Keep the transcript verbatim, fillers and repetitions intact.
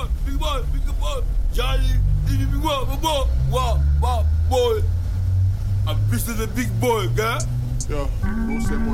boy, big boy, big boy. Johnny, big boy, big boy. Wow, wow, boy. I'm pissed at the big boy, guy. Yo, don't say more.